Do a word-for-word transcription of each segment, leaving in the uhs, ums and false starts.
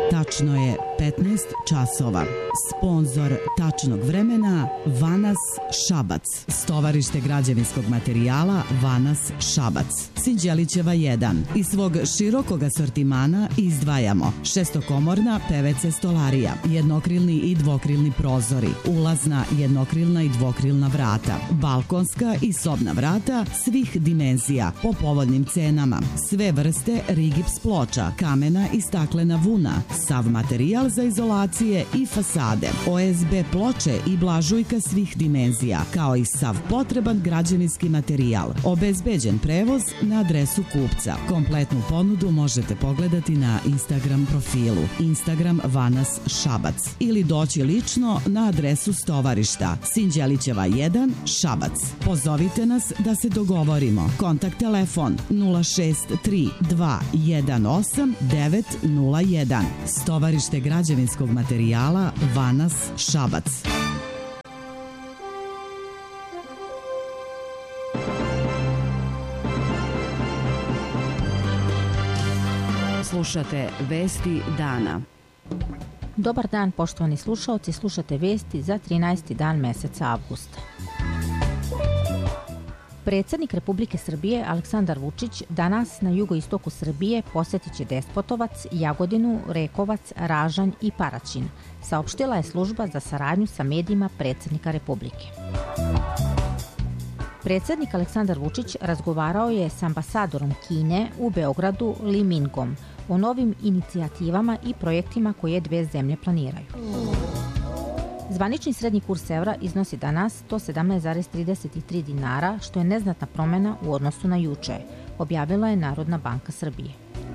Tačno je petnaest časova. Sponzor tačnog vremena Vanas Šabac. Stovarište građevinskog materijala Vanas Šabac. Sinđelićeva jedan. Iz svog širokog asortimana izdvajamo šestokomorna P V C stolarija, jednokrilni i dvokrilni prozori, ulazna jednokrilna i dvokrilna vrata, balkonska i sobna vrata svih dimenzija po povoljnim cenama, sve vrste rigips ploča, kamena i staklena vuna, sav materijal za izolacije i fasade, O S B ploče i blažujka svih dimenzija, kao i sav potreban građevinski materijal, obezbeđen prevoz na adresu kupca. Kompletnu ponudu možete pogledati na Instagram profilu Instagram Vanas Šabac ili doći lično na adresu stovarišta Sinđelićeva jedan Šabac. Pozovite nas da se dogovorimo. Kontakt telefon nula šest tri dva jedan osam devet nula jedan. Stovarište građevinskog materijala Vanas Šabac. Slušate Vesti dana. Dobar dan, poštovani slušaoci, slušate vesti za trinaesti dan meseca avgusta. Predsjednik Republike Srbije Aleksandar Vučić danas na jugoistoku Srbije posjetit će Despotovac, Jagodinu, Rekovac, Ražanj i Paraćin, saopštila je služba za saradnju sa medijima predsjednika Republike. Predsjednik Aleksandar Vučić razgovarao je s ambasadorom Kine u Beogradu Li Mingom o novim inicijativama i projektima koje dve zemlje planiraju. Zvanični srednji kurs evra iznosi danas sto sedamnaest zarez trideset tri dinara, što je neznatna promjena u odnosu na juče, objavila je Narodna banka Srbije.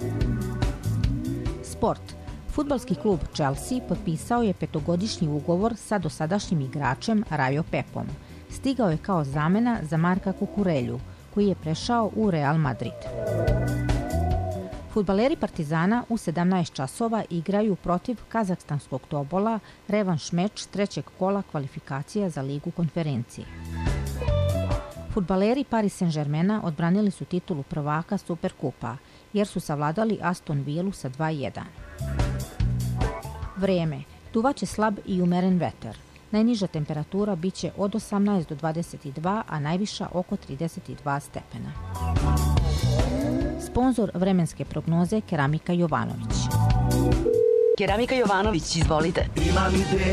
Sport. Fudbalski klub Chelsea potpisao je petogodišnji ugovor sa dosadašnjim igračem Rajo Pepom. Stigao je kao zamena za Marka Kukurelju, koji je prešao u Real Madrid. Fudbaleri Partizana u sedamnaest časova igraju protiv kazahstanskog Tobola revanš meč trećeg kola kvalifikacija za Ligu konferencije. Fudbaleri Paris Saint-Germaina odbranili su titulu prvaka Superkupa, jer su savladali Aston Villu sa dva jedan. Vreme. Duvaće slab i umeren vetar. Najniža temperatura biće od osamnaest do dvadeset dva, a najviša oko trideset dva stepena. Sponzor vremenske prognoze Keramika Jovanović. Keramika Jovanović, izvolite. Imam ideju.